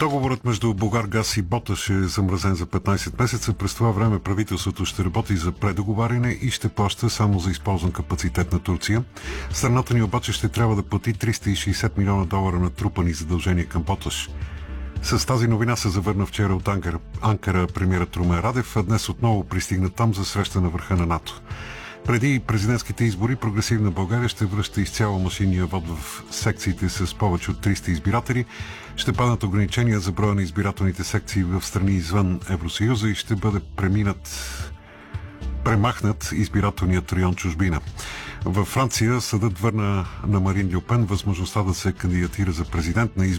Договорът между Булгаргаз и Боташ е замразен за 15 месеца. През това време правителството ще работи за предоговаряне и ще плаща само за използван капацитет на Турция. Страната ни обаче ще трябва да плати $360 милиона на трупани задължения към Боташ. С тази новина се завърна вчера от Анкара премиерът Румен Радев, а днес отново пристигна там за среща на върха на НАТО. Преди президентските избори Прогресивна България ще връща изцяло машинния вод в секциите с повече от 300 избиратели. Ще паднат ограничения за броя на избирателните секции в страни извън Евросъюза и ще бъде премахнат избирателният район чужбина. Във Франция съдът върна на Марин Льо Пен възможността да се кандидатира за президент на избори